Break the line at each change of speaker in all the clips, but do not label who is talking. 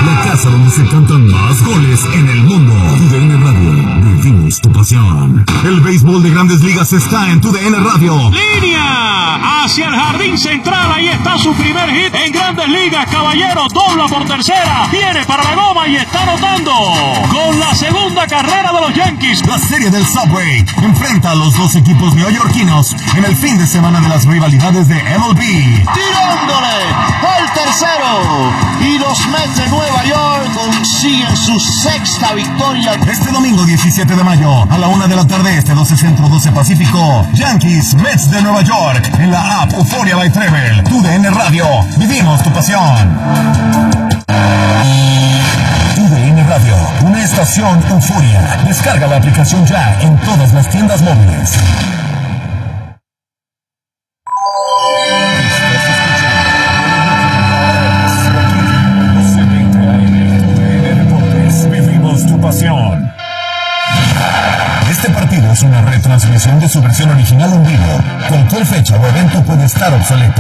la casa donde se cantan más goles en el mundo. TUDN Radio, vivimos tu pasión. El béisbol de Grandes Ligas está en TUDN Radio.
Línea hacia el jardín central, ahí está su primer hit en Grandes Ligas, caballero, dobla por tercera, viene para la goma y está anotando con la segunda carrera de los Yankees.
La serie del Subway enfrenta a los dos equipos neoyorquinos en el fin de semana de las rivalidades de MLB.
Tirándole al tercero y los Mets de Nueva York consiguen su sexta victoria.
Este domingo 17 de mayo a la 1 de la tarde, 12 Centro, 12 Pacífico, Yankees Mets de Nueva York en la app Euphoria by Treble. TUDN Radio, vivimos tu pasión. TUDN Radio, una estación Euphoria. Descarga la aplicación ya en todas las tiendas móviles. Vivimos tu pasión. Este partido es una retransmisión de su versión original en vivo. Cualquier fecha o evento puede estar obsoleto.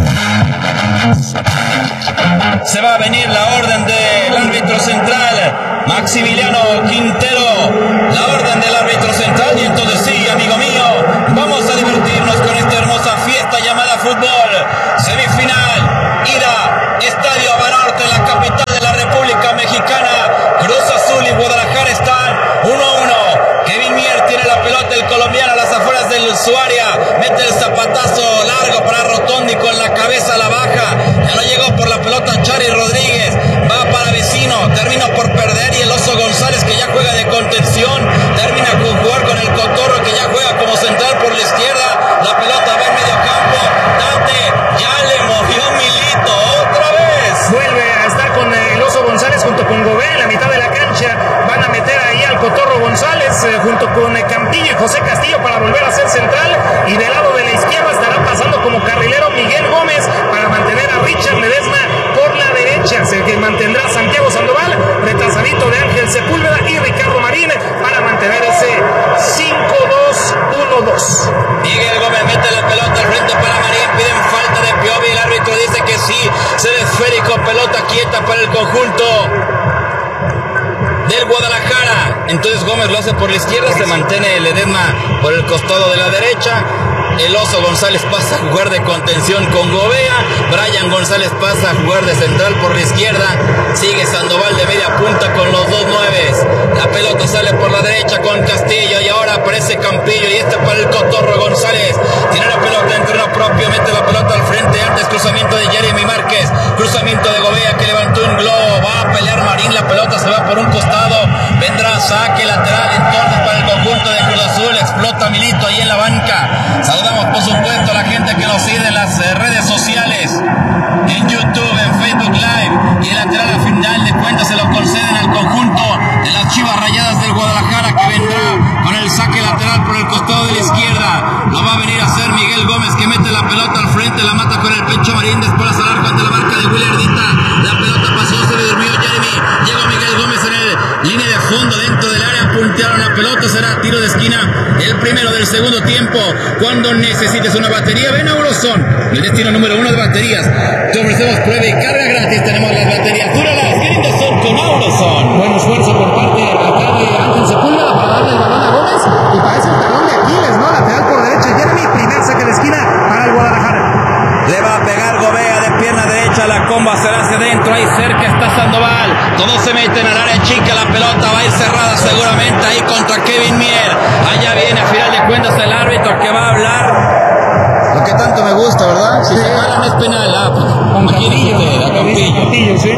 Se va a venir la orden del árbitro central, Maximiliano Quintero. La orden del árbitro central, y entonces sí, amigo mío, vamos a divertirnos con esta hermosa fiesta llamada fútbol. Semifinal, ida, Estadio Banorte, la capital de la República Mexicana. Cruz Azul y Guadalajara están 1-1. Kevin Mier tiene la pelota, el colombiano a las afueras de su área, mete el zapatazo largo para Rotondi, con la cabeza a la baja, ya no llegó por la pelota Chari Rodríguez, va para Vecino, termina por perder, y el Oso González, que ya juega de contención, termina con jugar con el Cotorro, que ya juega como central por la izquierda, la pelota va en medio campo, Dante, ya le movió Milito, otra vez.
Vuelve a estar con el Oso González junto con Gobé en la mitad de la cancha, van a meter ahí al Cotorro González junto con Campillo y José Castillo para volver a ser central, y del lado de la izquierda estará pasando como carrilero Miguel Gómez para mantener a Richard Ledesma por la derecha. Se mantendrá Santiago Sandoval, retrasadito de Ángel Sepúlveda y Ricardo Marín para mantener ese 5-2-1-2.
Miguel Gómez mete la pelota al frente para Marín, piden falta de Piovi, el árbitro dice que sí, se ve esférico, pelota quieta para el conjunto del Guadalajara. Entonces Gómez lo hace por la izquierda, se mantiene Ledesma por el costado de la derecha. El Oso González pasa a jugar de contención con Gobea, Brian González pasa a jugar de central por la izquierda, sigue Sandoval de media punta con los dos nueves, la pelota sale por la derecha con Castillo, y ahora aparece Campillo, y este para el Cotorro González, tiene la pelota en terreno propio, mete la pelota al frente, antes cruzamiento de Jeremy Márquez, cruzamiento de Gobea que levantó un globo, va a pelear Marín, la pelota se va por un costado, vendrá saque lateral entonces para el conjunto de Cruz Azul, explota Milito ahí en la banca. Saludamos por supuesto a la gente que nos sigue en las redes sociales, en YouTube, en Facebook Live, y el lateral al final de cuentas se lo conceden al conjunto de las Chivas Rayadas del Guadalajara, que vendrá con el saque lateral por el costado de la izquierda. Lo va a venir a hacer Miguel Gómez, que mete la pelota al frente, la mata con el pecho Marín, después al arco ante la marca de Willardita, la pelota pasó, se le durmió Jeremy, llegó Miguel Gómez en el línea de fondo dentro del área, puntearon la pelota, será tiro de esquina, el primero del segundo tiempo. Cuando necesites una batería, ven a Euroson, el destino número 1 de baterías. Te ofrecemos prueba y carga gratis, tenemos las baterías duralas, qué lindos son con Euroson.
Buen esfuerzo por parte acá de Ángel Sepúlveda para darle el balón a Gómez, y parece el talón de Aquiles, ¿no? Lateral por derecha, Jeremy, primer saque de esquina para el Guadalajara.
Le va a pegar Gobea de pierna derecha, la comba será hacia adentro, ahí cerca está Sandoval, todos se meten al área chica, la pelota va a ir cerrada seguramente ahí contra Kevin Mier, allá viene a final de cuentas el árbitro que va a hablar, lo que tanto me gusta, ¿verdad? Si se jalan es penal,
Con Campillo,
Campillo,
sí.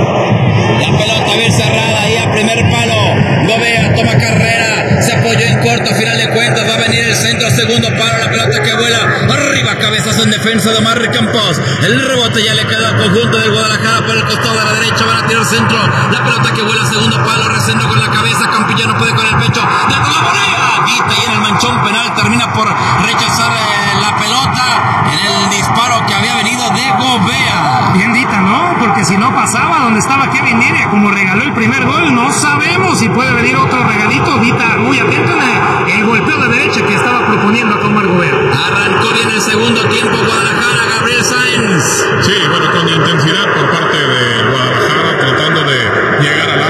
La pelota bien cerrada ahí a primer palo, Gobea toma carrera, se apoyó en corto, a final de cuentas va a venir el centro, segundo palo, la pelota que vuela arriba, cabezazo en defensa de Omar Campos, el rebote ya le queda al conjunto del Guadalajara por el costado de la derecha, van a tirar centro, la pelota que vuela segundo palo, Resendo con la cabeza, Campillo no puede con el pecho, la volea, quita y en el manchón penal termina por rechazar la pelota en el disparo que había venido de Gobea.
Bien dita, ¿no? Porque si no pasaba donde estaba Kevin Mier, como regaló el primer gol, no sabemos si puede venir otro regalito. Dita muy atento en el golpeo de derecha que estaba proponiendo a Omar Gobea.
Arrancó bien el segundo tiempo Guadalajara, Gabriel Sáenz.
Sí, bueno, con intensidad por parte de Guadalajara, tratando de llegar al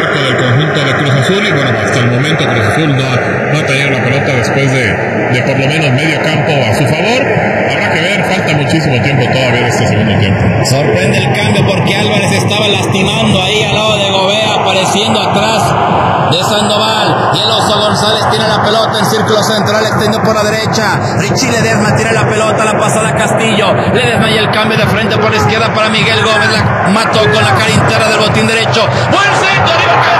Azul y bueno, hasta el momento Cruz Azul no ha tenido la pelota después de por lo menos medio campo a su favor. Habrá que ver, falta muchísimo tiempo todavía de este segundo tiempo.
Sorprende el cambio porque Álvarez estaba lastimando ahí al lado de Gobea, apareciendo atrás de Sandoval, y el Oso González tiene la pelota en círculo central, extendido por la derecha. Richie Ledesma tiene la pelota, la pasada a Castillo. Ledesma y el cambio de frente por la izquierda para Miguel Gómez, la mató con la cara interna del botín derecho. ¡Buen centro!